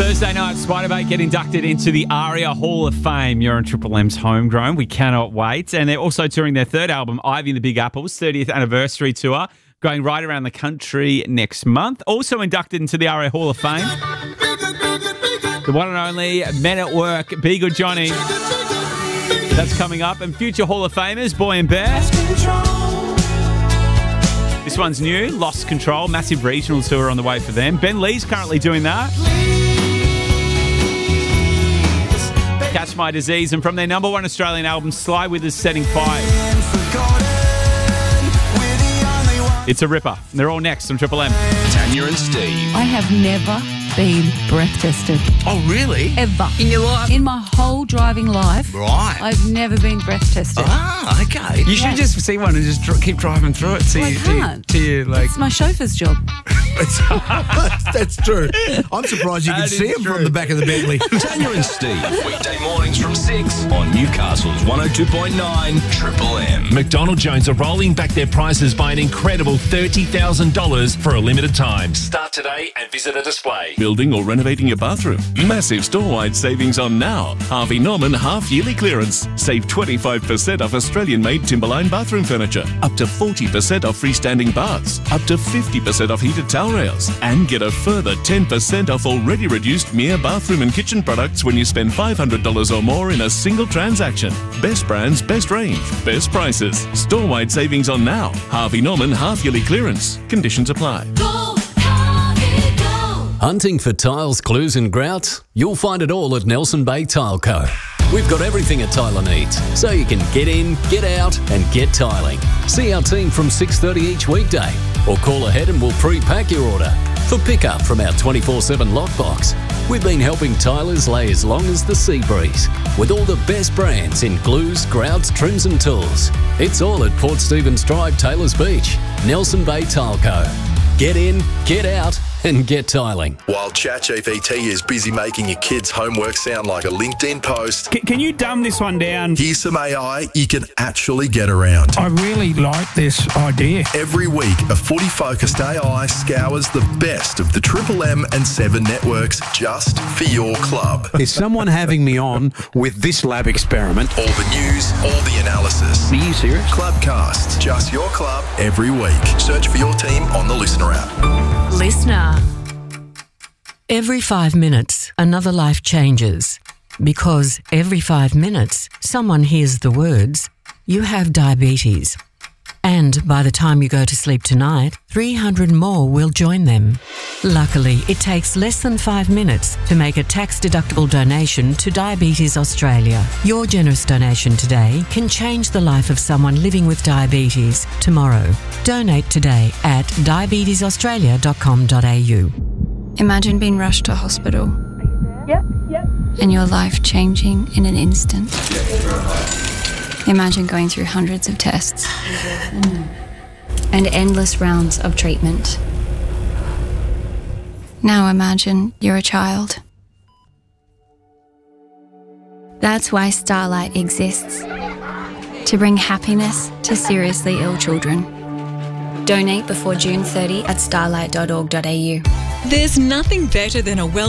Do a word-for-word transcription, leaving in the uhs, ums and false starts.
Thursday night, Spiderbait get inducted into the ARIA Hall of Fame. You're on Triple M's Homegrown. We cannot wait. And they're also touring their third album, Ivy and the Big Apples, thirtieth anniversary tour, going right around the country next month. Also inducted into the ARIA Hall of Fame, the one and only Men at Work, Be Good Johnny. That's coming up. And future Hall of Famers, Boy and Bear. This one's new, Lost Control, massive regional tour on the way for them. Ben Lee's currently doing that. Catch My Disease, and from their number one Australian album, Sly Withers, Setting Fire. It's a ripper. They're all next on Triple M. Tanya and Steve. I have never been breath tested. Oh, really? Ever. In your life? In my whole driving life. Right. I've never been breath tested. Ah, okay. You should just see one and just dr- keep driving through it. Well, I you, can't. To you, like, It's my chauffeur's job. That's true. I'm surprised you can That see is him true. from the back of the Bentley. Tanya and Steve. Weekday mornings from six on Newcastle's one oh two point nine Triple M. McDonald Jones are rolling back their prices by an incredible thirty thousand dollars for a limited time. Start today and visit a display. Building or renovating your bathroom? Massive store-wide savings on now. Harvey Norman half-yearly clearance. Save twenty-five percent off Australian-made Timberline bathroom furniture. Up to forty percent off freestanding baths. Up to fifty percent off heated towel rails. And get a further ten percent off already reduced Mere bathroom and kitchen products when you spend five hundred dollars or more in a single transaction. Best brands, best range, best prices. Store-wide savings on now. Harvey Norman half-yearly clearance. Conditions apply. Hunting for tiles, clues and grouts? You'll find it all at Nelson Bay Tile Co. We've got everything a tiler needs, so you can get in, get out and get tiling. See our team from six thirty each weekday, or call ahead and we'll pre-pack your order for pickup from our twenty-four seven lockbox. We've been helping tilers lay as long as the sea breeze, with all the best brands in glues, grouts, trims and tools. It's all at Port Stephens Drive, Taylors Beach. Nelson Bay Tile Co. Get in, get out and get tiling. While ChatGPT is busy making your kids' homework sound like a LinkedIn post, Can, can you dumb this one down? here's some A I you can actually get around. I really like this idea. Every week, a footy-focused A I scours the best of the Triple M and Seven networks just for your club. Is someone having me on with this lab experiment? All the news, all the analysis. Are you serious? Clubcasts, just your club every week. Search for your team on the Listener app. Listener. Every five minutes, another life changes. Because every five minutes, someone hears the words, "You have diabetes." And by the time you go to sleep tonight, three hundred more will join them. Luckily, it takes less than five minutes to make a tax-deductible donation to Diabetes Australia. Your generous donation today can change the life of someone living with diabetes tomorrow. Donate today at diabetes australia dot com dot a u. Imagine being rushed to hospital. Yep, yep. And your life changing in an instant. Imagine going through hundreds of tests and endless rounds of treatment. Now imagine you're a child. That's why Starlight exists, to bring happiness to seriously ill children. Donate before June thirtieth at starlight dot org dot a u. There's nothing better than a well